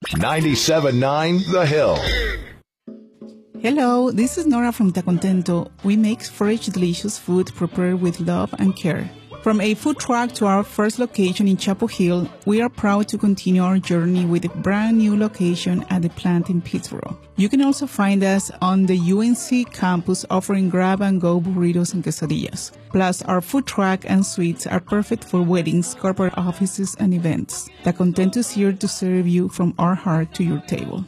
97.9 The Hill. Hello, this is Nora from Tacontento. We make fresh, delicious food prepared with love and care. From a food truck to our first location in Chapel Hill, we are proud to continue our journey with a brand new location at the plant in Pittsburgh. You can also find us on the UNC campus offering grab-and-go burritos and quesadillas. Plus, our food truck and suites are perfect for weddings, corporate offices, and events. Tacontento is here to serve you from our heart to your table.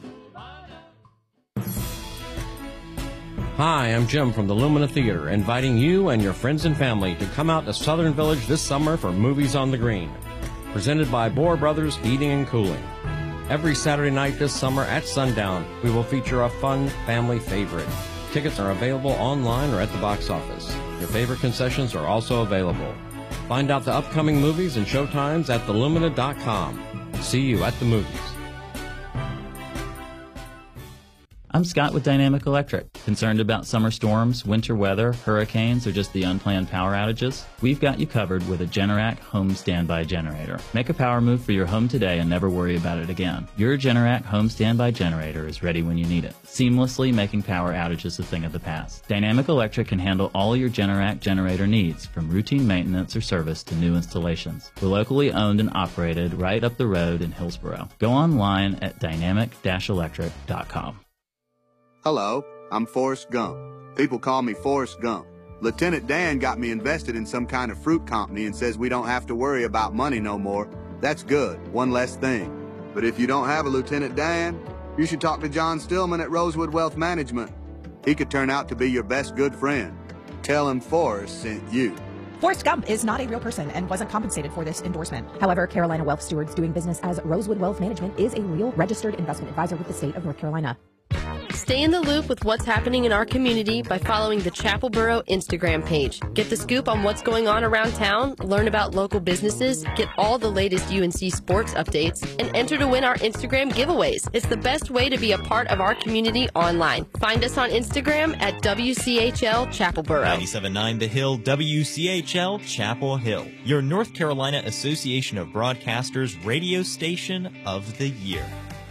Hi, I'm Jim from the Lumina Theater, inviting you and your friends and family to come out to Southern Village this summer for Movies on the Green, presented by Bohr Brothers Heating and Cooling. Every Saturday night this summer at sundown, we will feature a fun family favorite. Tickets are available online or at the box office. Your favorite concessions are also available. Find out the upcoming movies and showtimes at thelumina.com. See you at the movies. I'm Scott with Dynamic Electric. Concerned about summer storms, winter weather, hurricanes, or just the unplanned power outages? We've got you covered with a Generac home standby generator. Make a power move for your home today and never worry about it again. Your Generac home standby generator is ready when you need it, seamlessly making power outages a thing of the past. Dynamic Electric can handle all your Generac generator needs, from routine maintenance or service to new installations. We're locally owned and operated right up the road in Hillsboro. Go online at dynamic-electric.com. Hello, I'm Forrest Gump. People call me Forrest Gump. Lieutenant Dan got me invested in some kind of fruit company and says we don't have to worry about money no more. That's good, one less thing. But if you don't have a Lieutenant Dan, you should talk to John Stillman at Rosewood Wealth Management. He could turn out to be your best good friend. Tell him Forrest sent you. Forrest Gump is not a real person and wasn't compensated for this endorsement. However, Carolina Wealth Stewards doing business as Rosewood Wealth Management is a real registered investment advisor with the state of North Carolina. Stay in the loop with what's happening in our community by following the Chapelboro Instagram page. Get the scoop on what's going on around town, learn about local businesses, get all the latest UNC sports updates, and enter to win our Instagram giveaways. It's the best way to be a part of our community online. Find us on Instagram at WCHL Chapelboro. 97.9 The Hill, WCHL Chapel Hill, your North Carolina Association of Broadcasters radio station of the year.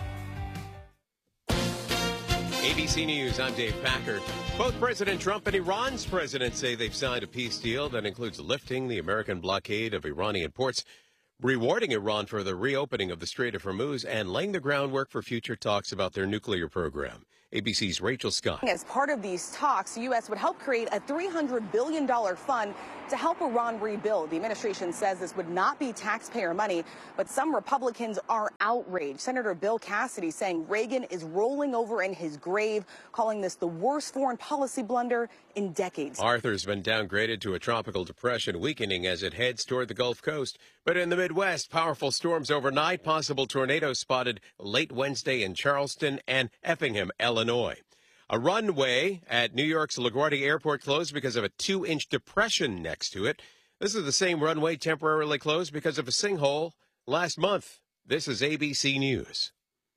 ABC News, I'm Dave Packer. Both President Trump and Iran's president say they've signed a peace deal that includes lifting the American blockade of Iranian ports, rewarding Iran for the reopening of the Strait of Hormuz, and laying the groundwork for future talks about their nuclear program. ABC's Rachel Scott. As part of these talks, the U.S. would help create a $300 billion fund to help Iran rebuild. The administration says this would not be taxpayer money, but some Republicans are outraged. Senator Bill Cassidy saying Reagan is rolling over in his grave, calling this the worst foreign policy blunder in decades. Arthur's been downgraded to a tropical depression, weakening as it heads toward the Gulf Coast. But in the Midwest, powerful storms overnight, possible tornadoes spotted late Wednesday in Charleston and Effingham, Illinois. A runway at New York's LaGuardia Airport closed because of a 2-inch depression next to it. This is the same runway temporarily closed because of a sinkhole last month. This is ABC News.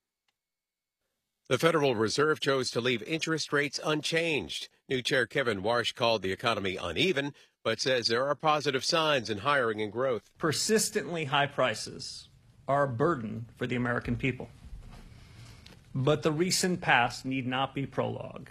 The Federal Reserve chose to leave interest rates unchanged. New Chair Kevin Warsh called the economy uneven, but says there are positive signs in hiring and growth. Persistently high prices are a burden for the American people. But the recent past need not be prologue.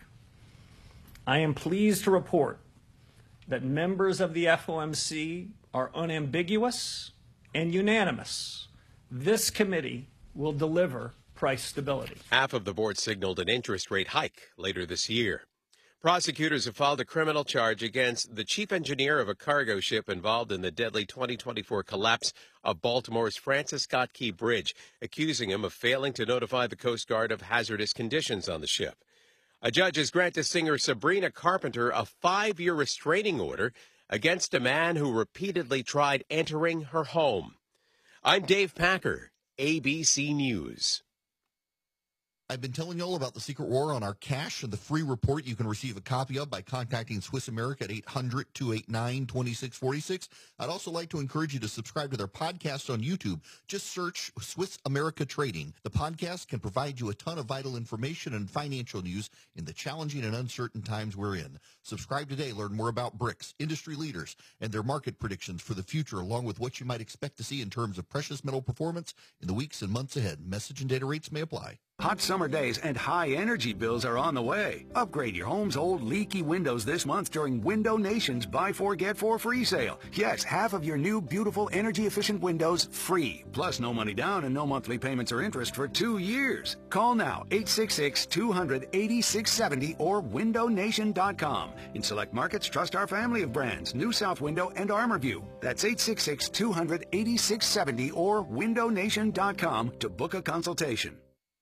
I am pleased to report that members of the FOMC are unambiguous and unanimous. This committee will deliver price stability. Half of the board signaled an interest rate hike later this year. Prosecutors have filed a criminal charge against the chief engineer of a cargo ship involved in the deadly 2024 collapse of Baltimore's Francis Scott Key Bridge, accusing him of failing to notify the Coast Guard of hazardous conditions on the ship. A judge has granted singer Sabrina Carpenter a 5-year restraining order against a man who repeatedly tried entering her home. I'm Dave Packer, ABC News. I've been telling you all about the secret war on our cash and the free report you can receive a copy of by contacting Swiss America at 800-289-2646. I'd also like to encourage you to subscribe to their podcast on YouTube. Just search Swiss America Trading. The podcast can provide you a ton of vital information and financial news in the challenging and uncertain times we're in. Subscribe today. Learn more about BRICS, industry leaders, and their market predictions for the future, along with what you might expect to see in terms of precious metal performance in the weeks and months ahead. Message and data rates may apply. Hot summer days and high energy bills are on the way. Upgrade your home's old leaky windows this month during Window Nation's Buy 4 Get 4 free sale. Yes, half of your new beautiful energy efficient windows free. Plus no money down and no monthly payments or interest for 2 years. Call now 866-200-8670 or windownation.com. In select markets, trust our family of brands, New South Window and ArmorView. That's 866-200-8670 or windownation.com to book a consultation.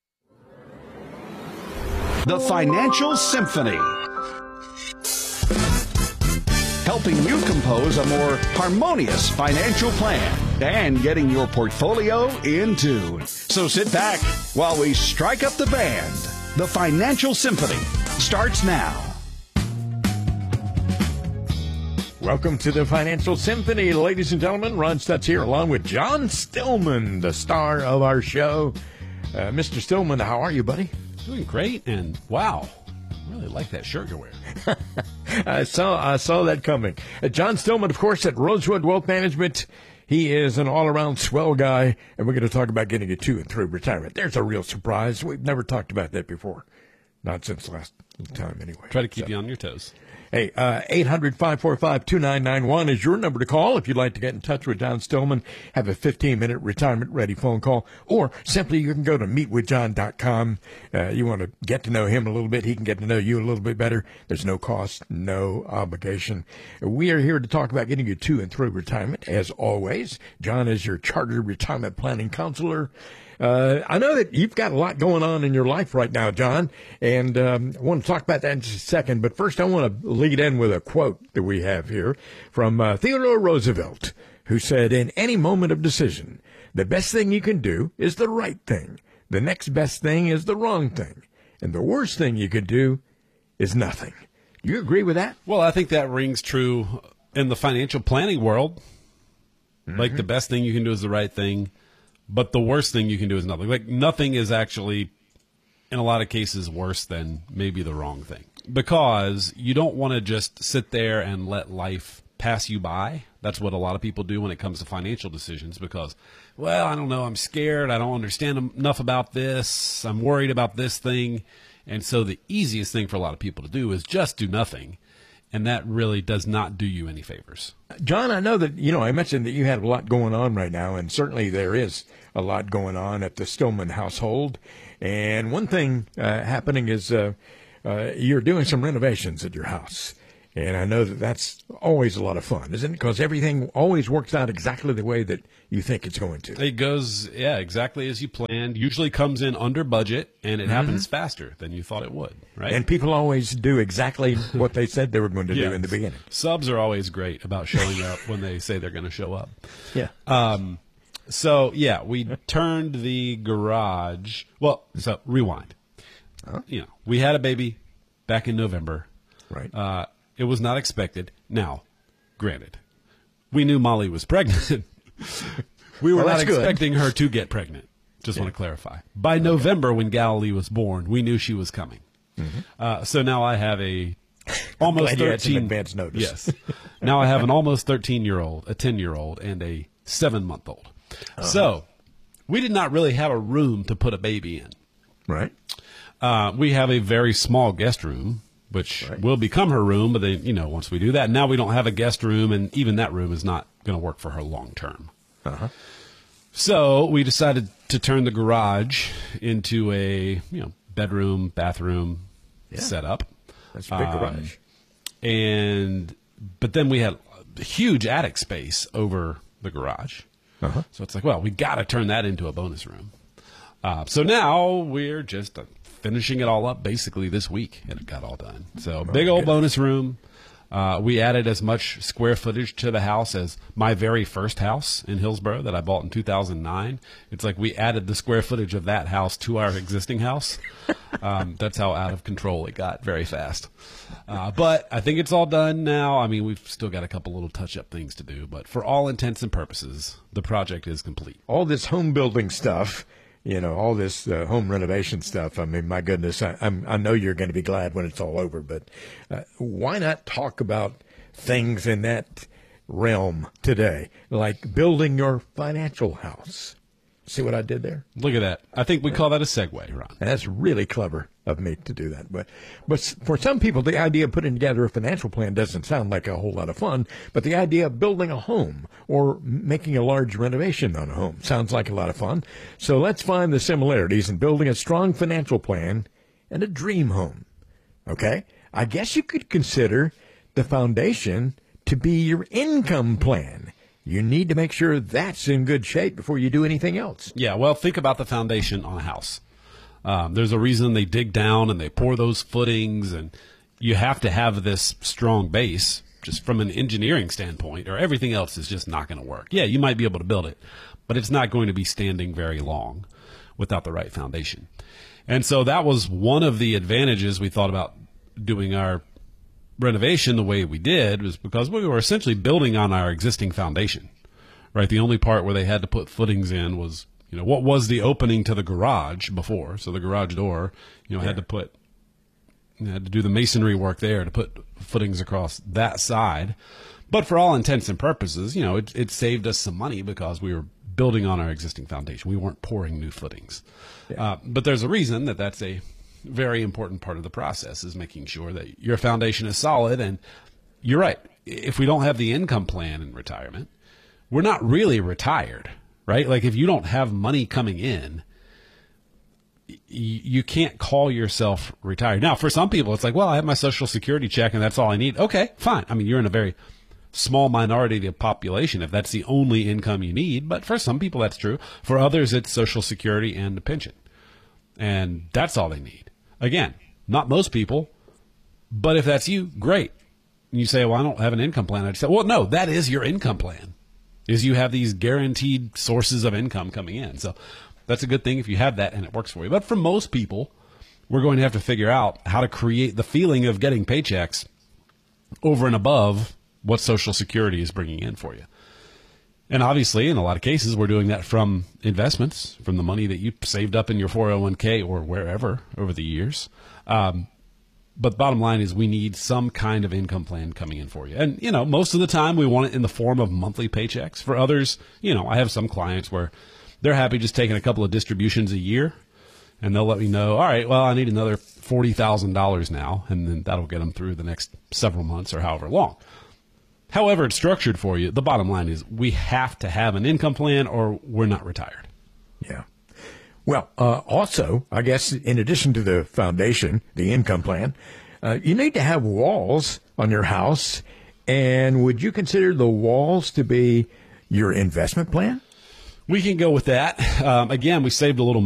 The Financial Symphony, helping you compose a more harmonious financial plan and getting your portfolio in tune. So sit back while we strike up the band. The Financial Symphony starts now. Welcome to the Financial Symphony, ladies and gentlemen. Ron Stutz here, along with John Stillman, the star of our show. Mr. Stillman, how are you, buddy? Doing great, and wow, I really like that shirt you're wearing. I saw that coming. John Stillman, of course, at Rosewood Wealth Management. He is an all-around swell guy, and we're going to talk about getting it to and through retirement. There's a real surprise. We've never talked about that before. Not since last time, anyway. Try to keep you on your toes. Hey, 800-545-2991 is your number to call if you'd like to get in touch with John Stillman, have a 15-minute retirement-ready phone call, or simply you can go to meetwithjohn.com. You want to get to know him a little bit. He can get to know you a little bit better. There's no cost, no obligation. We are here to talk about getting you to and through retirement, as always. John is your chartered retirement planning counselor. I know that you've got a lot going on in your life right now, John, and I want to talk about that in just a second. But first, I want to lead in with a quote that we have here from Theodore Roosevelt, who said, "In any moment of decision, the best thing you can do is the right thing. The next best thing is the wrong thing. And the worst thing you could do is nothing." Do you agree with that? Well, I think that rings true in the financial planning world. Mm-hmm. Like, the best thing you can do is the right thing. But the worst thing you can do is nothing. Like, nothing is actually, in a lot of cases, worse than maybe the wrong thing. Because you don't want to just sit there and let life pass you by. That's what a lot of people do when it comes to financial decisions. Because, well, I don't know, I'm scared. I don't understand enough about this. I'm worried about this thing. And so the easiest thing for a lot of people to do is just do nothing. And that really does not do you any favors. John, I know that, I mentioned that you had a lot going on right now, and certainly there is a lot going on at the Stillman household. And one thing happening is you're doing some renovations at your house. And I know that that's always a lot of fun, isn't it? Because everything always works out exactly the way that you think it's going to. It goes, exactly as you planned. Usually comes in under budget, and it happens faster than you thought it would, right? And people always do exactly what they said they were going to do in the beginning. Subs are always great about showing up when they say they're going to show up. Yeah. We turned the garage. Well, so rewind. Huh? We had a baby back in November. Right. It was not expected. Now, granted, we knew Molly was pregnant. We were not expecting her to get pregnant. Just want to clarify. By November, when Galilee was born, we knew she was coming. Mm-hmm. So now I have a almost 13. You had some advance notice. Yes. Now I have an almost 13-year-old, a 10-year-old, and a 7-month-old. Uh-huh. So we did not really have a room to put a baby in. Right. We have a very small guest room, which will become her room, but then, once we do that, now we don't have a guest room, and even that room is not going to work for her long term. Uh-huh. So we decided to turn the garage into a, bedroom, bathroom setup. That's a big garage. But then we had a huge attic space over the garage. Uh-huh. So it's like, well, we got to turn that into a bonus room. So now we're just finishing it all up basically this week, and it got all done. So big old bonus room. We added as much square footage to the house as my very first house in Hillsborough that I bought in 2009. It's like we added the square footage of that house to our existing house. That's how out of control it got very fast. But I think it's all done now. I mean, we've still got a couple little touch-up things to do, but for all intents and purposes, the project is complete. All this home building stuff, all this home renovation stuff. I mean, my goodness, I know you're going to be glad when it's all over, but why not talk about things in that realm today, like building your financial house? See what I did there? Look at that. I think we call that a segue, Ron. That's really clever of me to do that. But for some people, the idea of putting together a financial plan doesn't sound like a whole lot of fun, but the idea of building a home or making a large renovation on a home sounds like a lot of fun. So let's find the similarities in building a strong financial plan and a dream home. Okay? I guess you could consider the foundation to be your income plan. You need to make sure that's in good shape before you do anything else. Yeah, well, think about the foundation on a house. There's a reason they dig down and they pour those footings, and you have to have this strong base just from an engineering standpoint, or everything else is just not going to work. Yeah, you might be able to build it, but it's not going to be standing very long without the right foundation. And so that was one of the advantages we thought about doing our renovation the way we did, was because we were essentially building on our existing foundation, right? The only part where they had to put footings in was, what was the opening to the garage before. So the garage door, had to do the masonry work there to put footings across that side. But for all intents and purposes, it saved us some money because we were building on our existing foundation. We weren't pouring new footings. Yeah. But there's a reason that's a very important part of the process, is making sure that your foundation is solid. And you're right. If we don't have the income plan in retirement, we're not really retired, right? Like if you don't have money coming in, you can't call yourself retired. Now, for some people, it's like, well, I have my Social Security check and that's all I need. Okay, fine. I mean, you're in a very small minority of the population if that's the only income you need. But for some people, that's true. For others, it's Social Security and a pension. And that's all they need. Again, not most people, but if that's you, great. And you say, well, I don't have an income plan. I'd say, well, no, that is your income plan, is you have these guaranteed sources of income coming in. So that's a good thing if you have that and it works for you. But for most people, we're going to have to figure out how to create the feeling of getting paychecks over and above what Social Security is bringing in for you. And obviously, in a lot of cases, we're doing that from investments, from the money that you saved up in your 401k or wherever over the years. But the bottom line is we need some kind of income plan coming in for you. And, most of the time we want it in the form of monthly paychecks. For others, I have some clients where they're happy just taking a couple of distributions a year, and they'll let me know, all right, well, I need another $40,000 now, and then that'll get them through the next several months or however long. However it's structured for you, the bottom line is we have to have an income plan or we're not retired. Yeah. Well, also, I guess, in addition to the foundation, the income plan, you need to have walls on your house. And would you consider the walls to be your investment plan? We can go with that. Again, we saved a little